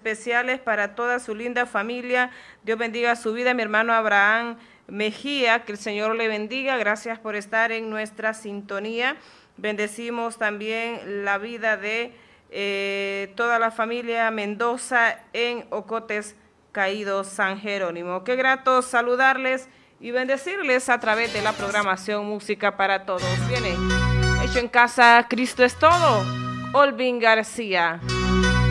especiales para toda su linda familia. Dios bendiga su vida, mi hermano Abraham Mejía, que el Señor le bendiga. Gracias por estar en nuestra sintonía. Bendecimos también la vida de toda la familia Mendoza en Ocotes Caídos, San Jerónimo. Qué grato saludarles y bendecirles a través de la programación Música para Todos. Viene Hecho en Casa, Cristo es Todo, Olvin García.